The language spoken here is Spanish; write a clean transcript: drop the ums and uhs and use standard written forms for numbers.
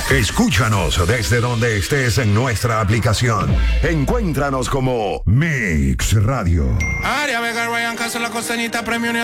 Escúchanos desde donde estés en nuestra aplicación. Encuéntranos como Mix Radio. Aria Vega, Ryan Castro, la costeñita premium.